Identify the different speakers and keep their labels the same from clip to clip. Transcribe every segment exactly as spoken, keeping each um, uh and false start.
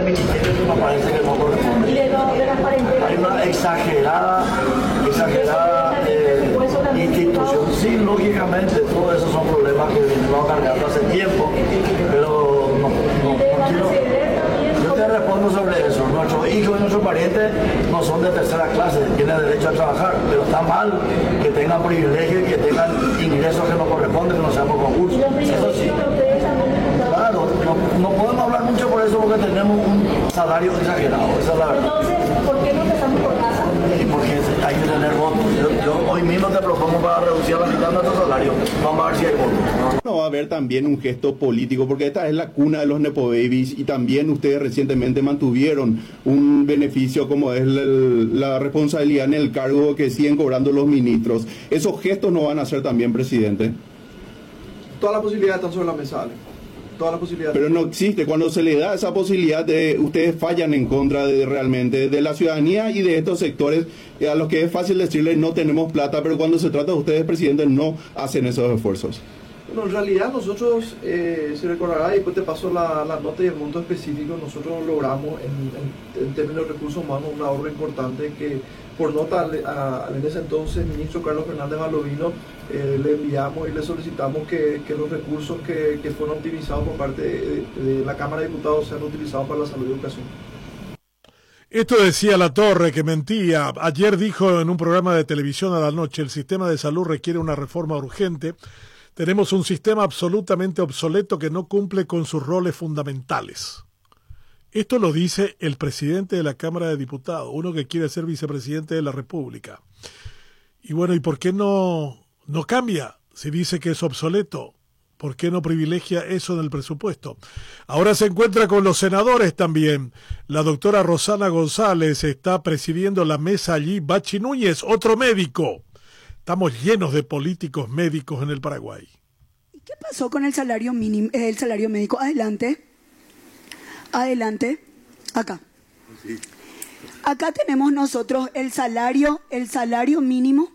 Speaker 1: ministerio que me parece que no corresponde. Hay una exagerada, exagerada eh, institución. Sí, lógicamente, todo eso son problemas que venimos cargando hace tiempo, pero no, no, no quiero... Yo te respondo sobre eso. Nuestros hijos y nuestros parientes no son de tercera clase, tienen derecho a trabajar, pero está mal que tengan privilegios y que tengan ingresos que no corresponden, que no seamos concursos. Eso sí. Claro, no, no podemos hablar mucho por eso porque tenemos un salario exagerado, esa es la verdad.
Speaker 2: Entonces, ¿por qué no empezamos por casa?
Speaker 1: Porque hay que tener votos. Yo, yo hoy mismo te propongo para reducir la mitad de nuestro salario. Vamos a ver si hay votos, ¿no?
Speaker 3: No va a haber también un gesto político, porque esta es la cuna de los Nepo Babies y también ustedes recientemente mantuvieron un beneficio como es la, la responsabilidad en el cargo que siguen cobrando los ministros. ¿Esos gestos no van a ser también, presidente?
Speaker 4: Todas las posibilidades están sobre la mesa, Ale. Todas las posibilidades.
Speaker 3: Pero no existe. Cuando se le da esa posibilidad, de, ustedes fallan en contra de realmente de la ciudadanía y de estos sectores a los que es fácil decirles no tenemos plata, pero cuando se trata de ustedes, presidente, no hacen esos esfuerzos.
Speaker 4: Bueno, en realidad nosotros, eh, se recordará, y después te paso la, la nota y el monto específico, nosotros logramos en, en, en términos de recursos humanos un ahorro importante que por nota al, a, en ese entonces ministro Carlos Fernández Balovino eh, le enviamos y le solicitamos que, que los recursos que, que fueron utilizados por parte de, de la Cámara de Diputados sean utilizados para la salud y educación.
Speaker 5: Esto decía Latorre, que mentía. Ayer dijo en un programa de televisión a la noche, el sistema de salud requiere una reforma urgente. Tenemos un sistema absolutamente obsoleto que no cumple con sus roles fundamentales. Esto lo dice el presidente de la Cámara de Diputados, uno que quiere ser vicepresidente de la República. Y bueno, ¿y por qué no, no cambia? Si dice que es obsoleto, ¿por qué no privilegia eso en el presupuesto? Ahora se encuentra con los senadores también. La doctora Rosana González está presidiendo la mesa allí. Bachi Núñez, otro médico. Estamos llenos de políticos médicos en el Paraguay.
Speaker 6: ¿Y qué pasó con el salario mínimo, el salario médico? Adelante. Adelante. Acá. Sí. Acá tenemos nosotros el salario, el salario mínimo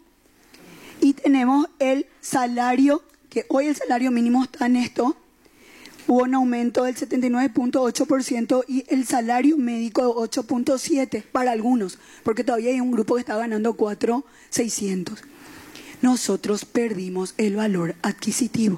Speaker 6: y tenemos el salario, que hoy el salario mínimo está en esto. Hubo un aumento del setenta y nueve punto ocho por ciento y el salario médico ocho punto siete por ciento para algunos, porque todavía hay un grupo que está ganando cuatro mil seiscientos. Nosotros perdimos el valor adquisitivo.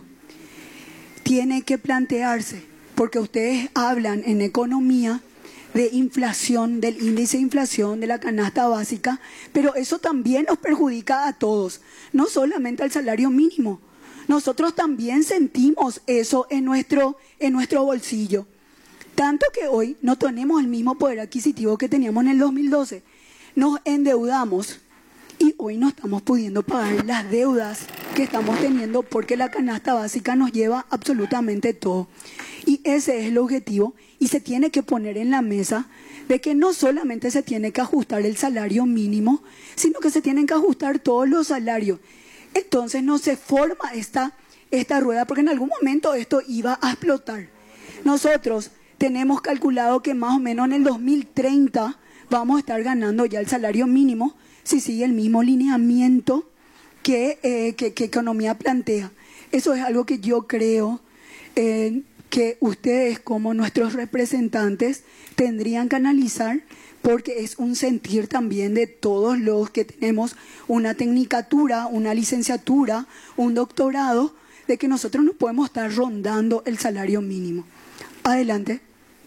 Speaker 6: Tiene que plantearse, porque ustedes hablan en economía de inflación, del índice de inflación, de la canasta básica, pero eso también nos perjudica a todos, no solamente al salario mínimo. Nosotros también sentimos eso en nuestro, en nuestro bolsillo. Tanto que hoy no tenemos el mismo poder adquisitivo que teníamos en el dos mil doce. Nos endeudamos. Y hoy no estamos pudiendo pagar las deudas que estamos teniendo porque la canasta básica nos lleva absolutamente todo. Y ese es el objetivo y se tiene que poner en la mesa de que no solamente se tiene que ajustar el salario mínimo, sino que se tienen que ajustar todos los salarios. Entonces no se forma esta, esta rueda porque en algún momento esto iba a explotar. Nosotros tenemos calculado que más o menos en el dos mil treinta vamos a estar ganando ya el salario mínimo si sigue el mismo lineamiento que, eh, que, que economía plantea. Eso es algo que yo creo eh, que ustedes como nuestros representantes tendrían que analizar porque es un sentir también de todos los que tenemos una tecnicatura, una licenciatura, un doctorado, de que nosotros no podemos estar rondando el salario mínimo. Adelante.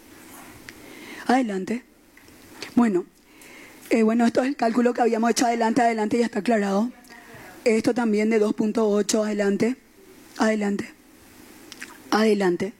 Speaker 6: Adelante. Bueno. Eh, bueno, esto es el cálculo que habíamos hecho adelante, adelante, ya está aclarado. Esto también de dos punto ocho, adelante, adelante, adelante,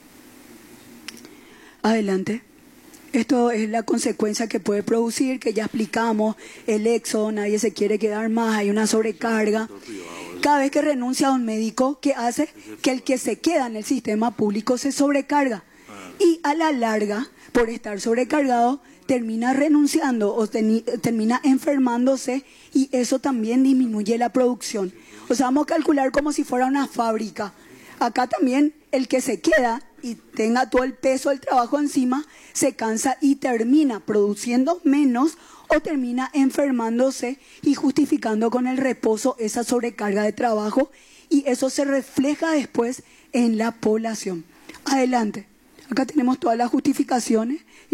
Speaker 6: adelante. Esto es la consecuencia que puede producir, que ya explicamos, el éxodo, nadie se quiere quedar más, hay una sobrecarga. Cada vez que renuncia a un médico, ¿qué hace? Que el que se queda en el sistema público se sobrecarga. Y a la larga, por estar sobrecargado, termina renunciando o ten, termina enfermándose y eso también disminuye la producción. O sea, vamos a calcular como si fuera una fábrica. Acá también el que se queda y tenga todo el peso del trabajo encima, se cansa y termina produciendo menos o termina enfermándose y justificando con el reposo esa sobrecarga de trabajo y eso se refleja después en la población. Adelante. Acá tenemos todas las justificaciones.